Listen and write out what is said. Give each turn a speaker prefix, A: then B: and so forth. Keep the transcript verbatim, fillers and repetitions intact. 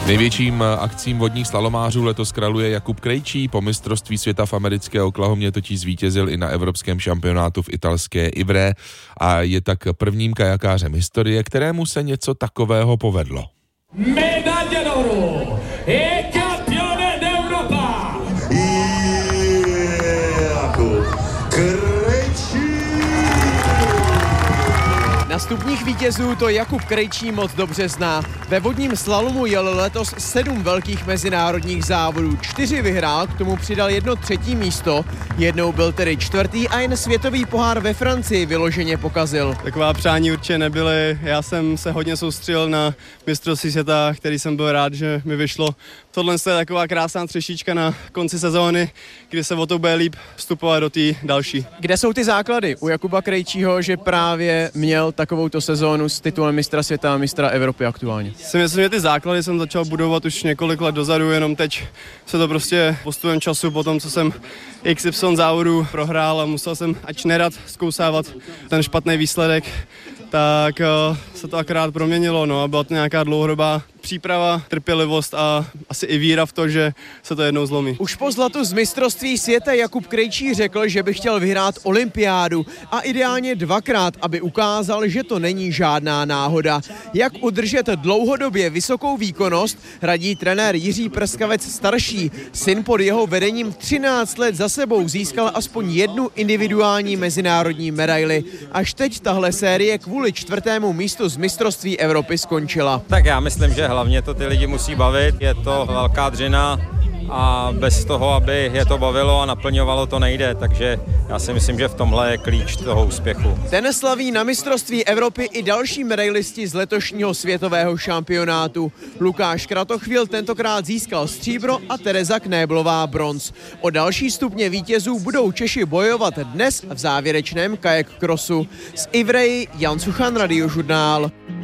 A: Největším akcím vodních slalomářů letos králuje Jakub Krejčí. Po mistrovství světa v americké Oklahomě totiž zvítězil i na evropském šampionátu v italské Ivrea a je tak prvním kajakářem historie, kterému se něco takového povedlo.
B: Medaglia d'oro e campione d'Europa.
C: Jakub Krejčí.
D: Na stupních vítězů to Jakub Krejčí moc dobře zná. Ve vodním slalomu jel letos sedm velkých mezinárodních závodů. Čtyři vyhrál, k tomu přidal jedno třetí místo. Jednou byl tedy čtvrtý a jen světový pohár ve Francii vyloženě pokazil.
E: Taková přání určitě nebyly. Já jsem se hodně soustředil na mistrovství světa, který jsem byl rád, že mi vyšlo. Tohle je taková krásná třešíčka na konci sezóny, kdy se o to bude líp vstupovat do té další.
D: Kde jsou ty základy u Jakuba Krejčího, že právě měl takovouto sezónu s titulem mistra světa a mistra Evropy aktuálně?
E: Si myslím, že ty základy jsem začal budovat už několik let dozadu, jenom teď se to prostě postupem času, po tom, co jsem iks ypsilon závodů prohrál a musel jsem ač nerad zkousávat ten špatný výsledek, tak uh, se to akorát proměnilo, no a byla to nějaká dlouhodobá příprava, trpělivost a asi i víra v to, že se to jednou zlomí.
D: Už po zlatu z mistrovství světa Jakub Krejčí řekl, že by chtěl vyhrát olympiádu a ideálně dvakrát, aby ukázal, že to není žádná náhoda. Jak udržet dlouhodobě vysokou výkonnost, radí trenér Jiří Prskavec starší. Syn pod jeho vedením třináct let za sebou získal aspoň jednu individuální mezinárodní medaili. Až teď tahle série kvůli čtvrtému místu z mistrovství Evropy skončila.
F: Tak já myslím, že hlavně to ty lidi musí bavit, je to velká dřina a bez toho, aby je to bavilo a naplňovalo, to nejde, takže já si myslím, že v tomhle je klíč toho úspěchu.
D: Ten slaví na mistrovství Evropy i další medailisti z letošního světového šampionátu. Lukáš Kratochvil tentokrát získal stříbro a Tereza Knéblová bronz. O další stupně vítězů budou Češi bojovat dnes v závěrečném kajak crossu. Z Ivreji Jan Suchan, Radiožurnál.